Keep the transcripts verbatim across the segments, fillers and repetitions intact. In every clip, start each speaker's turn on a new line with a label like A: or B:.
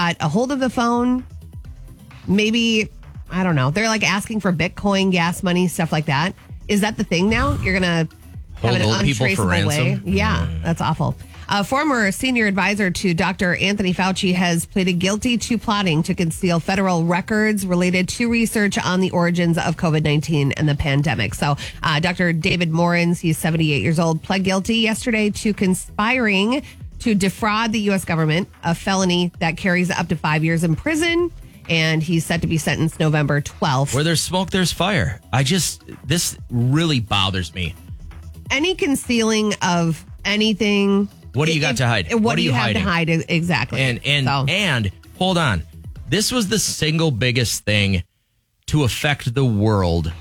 A: got a hold of the phone. Maybe, I don't know. They're like asking for Bitcoin, gas money, stuff like that. Is that the thing now? You're going to have an
B: Hold people for
A: untraceable way?
B: ransom?
A: Yeah,
B: Mm.
A: that's awful. A former senior advisor to Doctor Anthony Fauci has pleaded guilty to plotting to conceal federal records related to research on the origins of COVID nineteen and the pandemic. So uh, Doctor David Morins, he's seventy-eight years old, pled guilty yesterday to conspiring to defraud the U S government, a felony that carries up to five years in prison. And he's set to be sentenced November twelfth.
B: Where there's smoke, there's fire. I just, this really bothers me.
A: Any concealing of anything.
B: What do you got
A: if,
B: to hide?
A: What,
B: What
A: do
B: are
A: you
B: you
A: have
B: hiding?
A: to hide? Exactly.
B: And and
A: So-
B: and hold on. This was the single biggest thing to affect the world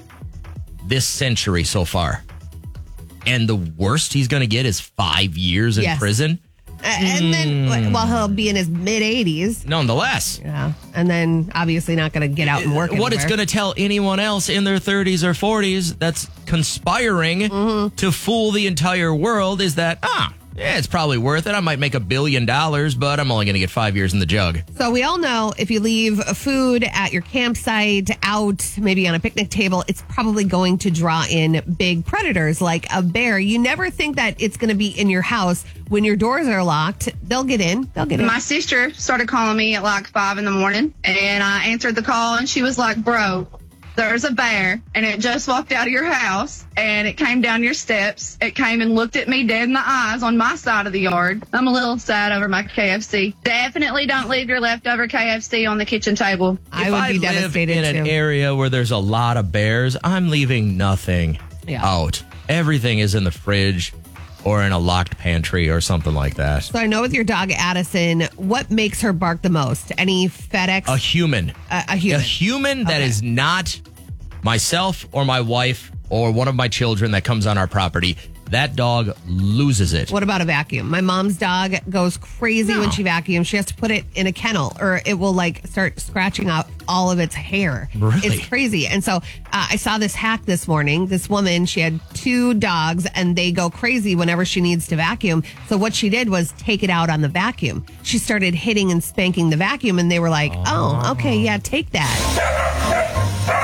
B: this century so far. And the worst he's going to get is five years in
A: Yes.
B: prison.
A: A- And then, well, he'll be in his mid eighties.
B: Nonetheless,
A: Yeah. And then obviously not going to get out and work
B: what it's
A: anywhere.
B: going to tell anyone else in their thirties or forties that's conspiring
A: Mm-hmm.
B: to fool the entire world is that, ah, yeah, it's probably worth it. I might make a billion dollars, but I'm only going to get five years in the jug.
A: So we all know if you leave food at your campsite, out, maybe on a picnic table, it's probably going to draw in big predators like a bear. You never think that it's going to be in your house. When your doors are locked, they'll get in. They'll get in.
C: My sister started calling me at like five in the morning, and I answered the call, and she was like, bro, there's a bear, and it just walked out of your house, and it came down your steps. It came and looked at me dead in the eyes on my side of the yard. I'm a little sad over my K F C. Definitely don't leave your leftover K F C on the kitchen table.
A: I
B: If
A: would be
B: live
A: devastated
B: in an
A: too.
B: area where there's a lot of bears, I'm leaving nothing
A: Yeah.
B: out. Everything is in the fridge or in a locked pantry or something like that.
A: So I know with your dog Addison, what makes her bark the most? Any FedEx?
B: A human.
A: a, a human.
B: A human that
A: Okay.
B: is not myself or my wife or one of my children that comes on our property. That dog loses it.
A: What about a vacuum? My mom's dog goes crazy
B: No.
A: when she vacuums. She has to put it in a kennel or it will like start scratching out all of its hair.
B: Really?
A: It's crazy. And so uh, I saw this hack this morning. This woman, she had two dogs and they go crazy whenever she needs to vacuum. So what she did was take it out on the vacuum. She started hitting and spanking the vacuum and they were like, oh, okay, yeah, take that.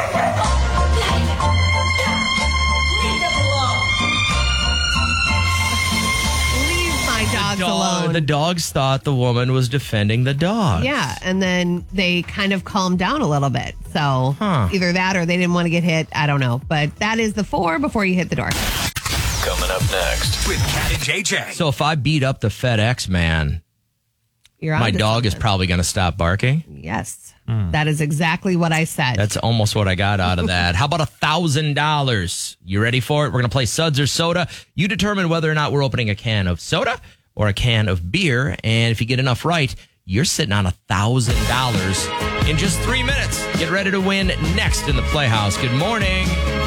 A: My dogs
B: Dog-
A: alone.
B: the dogs thought the woman was defending the dog.
A: Yeah, and then they kind of calmed down a little bit. So
B: Huh.
A: either that or they didn't want to get hit. I don't know. But that is the four before you hit the door.
D: Coming up next with Cat and J J.
B: So if I beat up the FedEx man,
A: You're on
B: my
A: to
B: dog is
A: something.
B: probably going to stop barking.
A: Yes. That is exactly what I said.
B: That's almost what I got out of that. How about a thousand dollars? You ready for it? We're going to play Suds or Soda. You determine whether or not we're opening a can of soda or a can of beer. And if you get enough right, you're sitting on a thousand dollars in just three minutes. Get ready to win next in the Playhouse. Good morning.